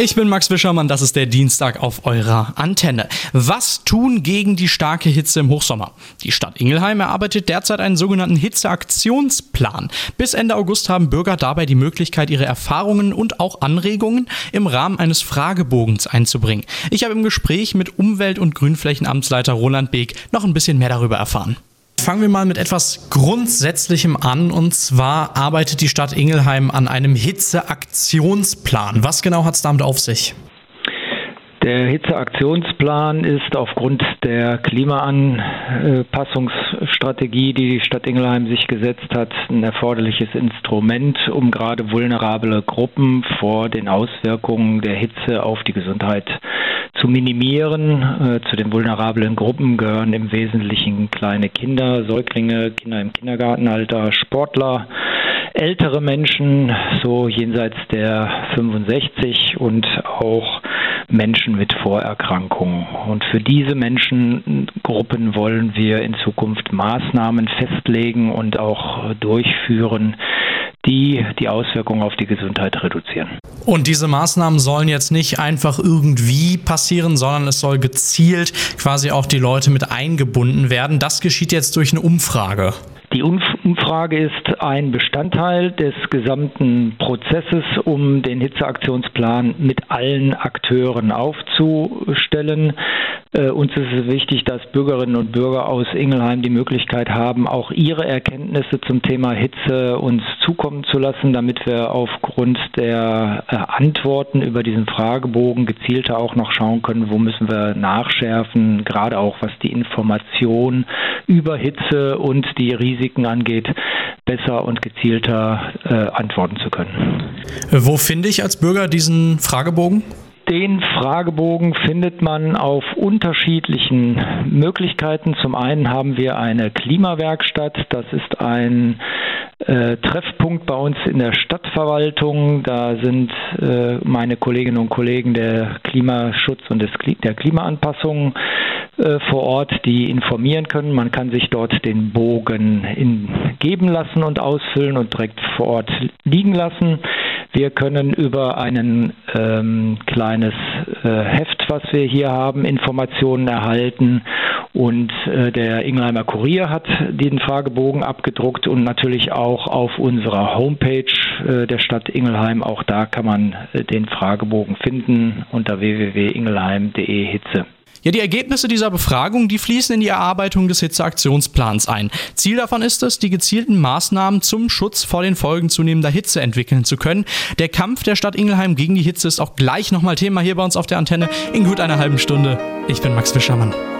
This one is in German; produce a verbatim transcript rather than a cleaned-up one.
Ich bin Max Wischermann, das ist der Dienstag auf eurer Antenne. Was tun gegen die starke Hitze im Hochsommer? Die Stadt Ingelheim erarbeitet derzeit einen sogenannten Hitzeaktionsplan. Bis Ende August haben Bürger dabei die Möglichkeit, ihre Erfahrungen und auch Anregungen im Rahmen eines Fragebogens einzubringen. Ich habe im Gespräch mit Umwelt- und Grünflächenamtsleiter Roland Beek noch ein bisschen mehr darüber erfahren. Fangen wir mal mit etwas Grundsätzlichem an, und zwar arbeitet die Stadt Ingelheim an einem Hitzeaktionsplan. Was genau hat es damit auf sich? Der Hitzeaktionsplan ist aufgrund der Klimaanpassungsstrategie, die die Stadt Ingelheim sich gesetzt hat, ein erforderliches Instrument, um gerade vulnerable Gruppen vor den Auswirkungen der Hitze auf die Gesundheit zu minimieren. Zu den vulnerablen Gruppen gehören im Wesentlichen kleine Kinder, Säuglinge, Kinder im Kindergartenalter, Sportler, ältere Menschen, so jenseits der fünfundsechzig, und auch Menschen mit Vorerkrankungen. Und für diese Menschengruppen wollen wir in Zukunft Maßnahmen festlegen und auch durchführen, die die Auswirkungen auf die Gesundheit reduzieren. Und diese Maßnahmen sollen jetzt nicht einfach irgendwie passieren, sondern es soll gezielt quasi auch die Leute mit eingebunden werden. Das geschieht jetzt durch eine Umfrage. Die Umfrage ist ein Bestandteil des gesamten Prozesses, um den Hitzeaktionsplan mit allen Akteuren aufzustellen. Äh, uns ist es wichtig, dass Bürgerinnen und Bürger aus Ingelheim die Möglichkeit haben, auch ihre Erkenntnisse zum Thema Hitze uns zukommen zu lassen, damit wir aufgrund der äh, Antworten über diesen Fragebogen gezielter auch noch schauen können, wo müssen wir nachschärfen, gerade auch was die Information über Hitze und die Risiken angeht, besser und gezielter äh, antworten zu können. Wo finde ich als Bürger diesen Fragebogen? Den Fragebogen findet man auf unterschiedlichen Möglichkeiten. Zum einen haben wir eine Klimawerkstatt. Das ist ein äh, Treffpunkt bei uns in der Stadtverwaltung. Da sind äh, meine Kolleginnen und Kollegen der Klimaschutz und des, der Klimaanpassung äh, vor Ort, die informieren können. Man kann sich dort den Bogen in, geben lassen und ausfüllen und direkt vor Ort liegen lassen. Wir können über ein ähm, kleines äh, Heft, was wir hier haben, Informationen erhalten, und äh, der Ingelheimer Kurier hat den Fragebogen abgedruckt und natürlich auch auf unserer Homepage äh, der Stadt Ingelheim. Auch da kann man äh, den Fragebogen finden unter w w w punkt ingelheim punkt de Hitze. Ja, die Ergebnisse dieser Befragung, die fließen in die Erarbeitung des Hitzeaktionsplans ein. Ziel davon ist es, die gezielten Maßnahmen zum Schutz vor den Folgen zunehmender Hitze entwickeln zu können. Der Kampf der Stadt Ingelheim gegen die Hitze ist auch gleich nochmal Thema hier bei uns auf der Antenne in gut einer halben Stunde. Ich bin Max Wischermann.